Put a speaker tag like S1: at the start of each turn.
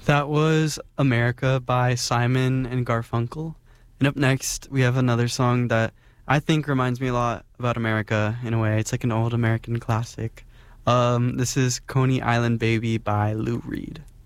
S1: That was America by Simon and Garfunkel. And up next, we have another song that I think reminds me a lot about America in a way. It's like an old American classic. This is Coney Island Baby by Lou Reed.